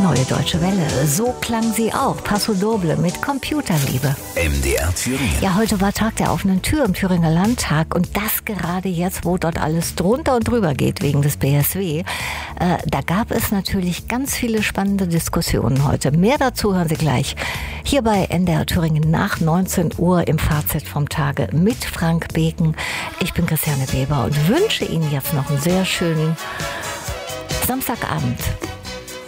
Neue Deutsche Welle. So klang sie auch. Paso Doble mit Computerliebe. MDR Thüringen. Ja, heute war Tag der offenen Tür im Thüringer Landtag und das gerade jetzt, wo dort alles drunter und drüber geht wegen des BSW. Da gab es natürlich ganz viele spannende Diskussionen heute. Mehr dazu hören Sie gleich hier bei NDR Thüringen nach 19 Uhr im Fazit vom Tage mit Frank Beken. Ich bin Christiane Weber und wünsche Ihnen jetzt noch einen sehr schönen Samstagabend.